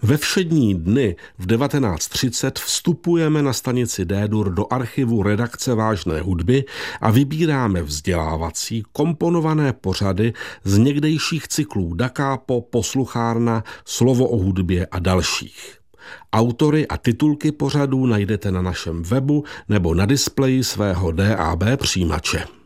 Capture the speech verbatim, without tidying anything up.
Ve všední dny v devatenáct třicet vstupujeme na stanici D-dur do archivu redakce Vážné hudby a vybíráme vzdělávací komponované pořady z někdejších cyklů Da Capo, Posluchárna, Slovo o hudbě a dalších. Autory a titulky pořadů najdete na našem webu nebo na displeji svého D A B přijímače.